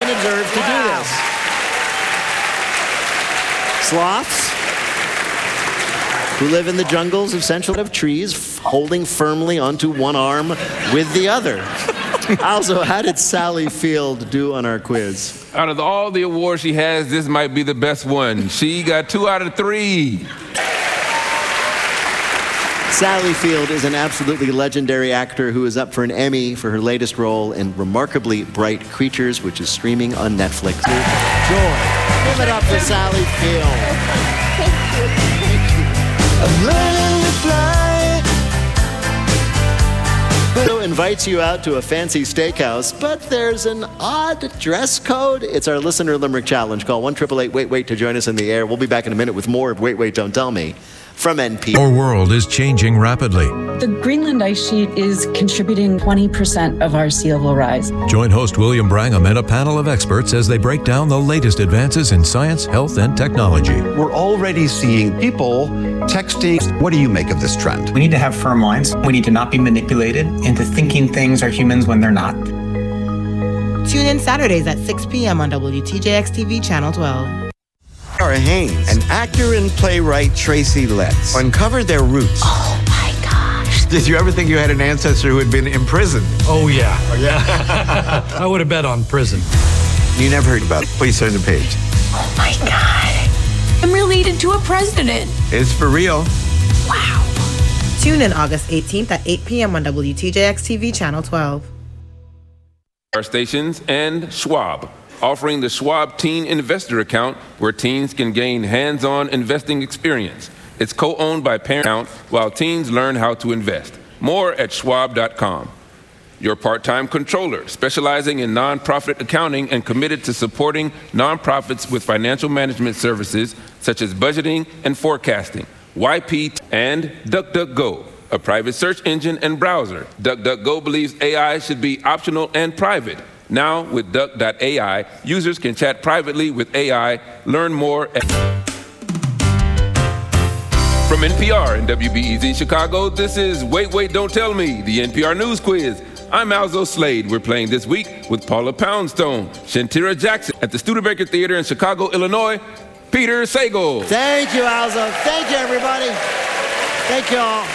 been observed to do this. Sloths, who live in the jungles of central trees, holding firmly onto one arm with the other. Also, how did Sally Field do on our quiz? Out of all the awards she has, this might be the best one. She got 2 out of 3. Sally Field is an absolutely legendary actor who is up for an Emmy for her latest role in Remarkably Bright Creatures, which is streaming on Netflix. Joy. Give it up for Sally Field. I'm learning to fly. Who invites you out to a fancy steakhouse, but there's an odd dress code? It's our Listener Limerick Challenge. Call 1-888-WAIT-WAIT to join us in the air. We'll be back in a minute with more of Wait, Wait, Don't Tell Me from NPR. Our world is changing rapidly. The Greenland ice sheet is contributing 20% of our sea level rise. Join host William Brangham and a panel of experts as they break down the latest advances in science, health, and technology. We're already seeing people texting. What do you make of this trend? We need to have firm lines. We need to not be manipulated into thinking things are humans when they're not. Tune in Saturdays at 6 p.m. on WTJX-TV Channel 12. Tara Haynes and actor and playwright Tracy Letts uncovered their roots. Oh my gosh. Did you ever think you had an ancestor who had been imprisoned? Oh, yeah. I would have bet on prison. You never heard about it. Please turn the page. Oh my God. I'm related to a president. It's for real. Wow. Tune in August 18th at 8 p.m. on WTJX-TV Channel 12. Our stations and Schwab, offering the Schwab Teen Investor Account, where teens can gain hands-on investing experience. It's co-owned by parents while teens learn how to invest. More at schwab.com. Your part-time controller, specializing in nonprofit accounting and committed to supporting nonprofits with financial management services such as budgeting and forecasting. YP and DuckDuckGo, a private search engine and browser. DuckDuckGo believes AI should be optional and private. Now, with Duck.ai, users can chat privately with AI. Learn more From NPR and WBEZ Chicago, this is Wait, Wait, Don't Tell Me, the NPR News Quiz. I'm Alzo Slade. We're playing this week with Paula Poundstone, Shantira Jackson at the Studebaker Theater in Chicago, Illinois, Peter Sagal. Thank you, Alzo. Thank you, everybody. Thank you all.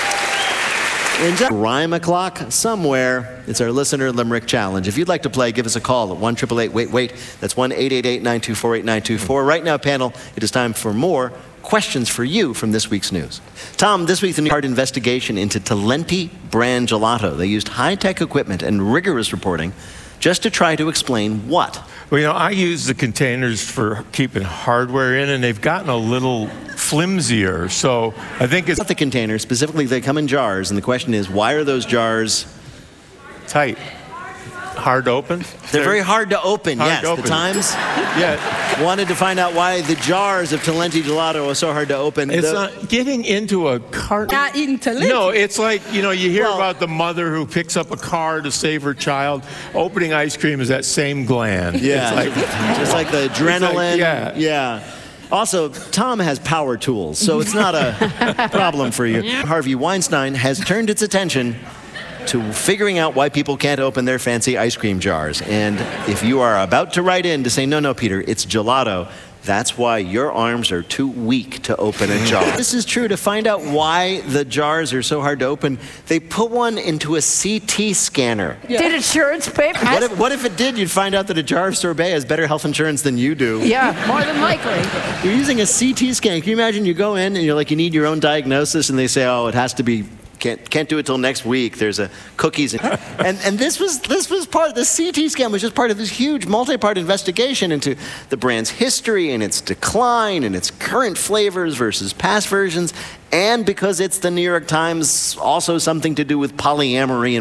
In just rhyme o'clock somewhere, it's our Listener Limerick Challenge. If you'd like to play, give us a call at 1-888-WAIT-WAIT. That's 1-888-924-8924. Right now, panel, it is time for more questions for you from this week's news. Tom, this week's New York investigation into Talenti brand gelato. They used high-tech equipment and rigorous reporting just to try to explain what? Well, I use the containers for keeping hardware in, and they've gotten a little flimsier. So I think it's... Not the containers. Specifically, they come in jars, and the question is, why are those jars... tight? Hard to open? They're very hard to open, yes. The Times wanted to find out why the jars of Talenti gelato are so hard to open. It's not getting into a cart. Not eating Talenti. No, it's like, you hear about the mother who picks up a car to save her child. Opening ice cream is that same gland. Yeah, it's just like the adrenaline. Yeah. Also, Tom has power tools, so it's not a problem for you. Harvey Weinstein has turned its attention to figuring out why people can't open their fancy ice cream jars. And if you are about to write in to say, no, Peter, it's gelato, that's why your arms are too weak to open a jar. This is true. To find out why the jars are so hard to open, they put one into a CT scanner. Yeah. Did insurance pay for it? What if it did? You'd find out that a jar of sorbet has better health insurance than you do. Yeah, more than likely. You're using a CT scan. Can you imagine you go in and you're like, you need your own diagnosis, and they say, oh, it has to be... Can't do it till next week. There's a cookies. And this was part of the CT scan was just part of this huge multi-part investigation into the brand's history and its decline and its current flavors versus past versions. And because it's the New York Times, also something to do with polyamory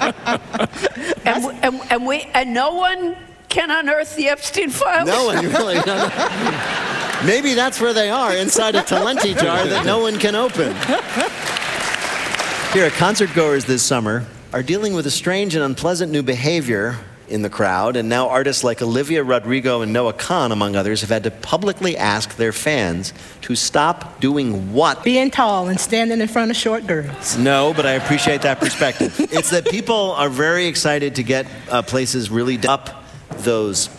and no one can unearth the Epstein files. No one really. Maybe that's where they are, inside a Talenti jar that no one can open. Here, concert goers this summer are dealing with a strange and unpleasant new behavior in the crowd, and now artists like Olivia Rodrigo and Noah Kahan, among others, have had to publicly ask their fans to stop doing what? Being tall and standing in front of short girls. No, but I appreciate that perspective. It's that people are very excited to get places really up those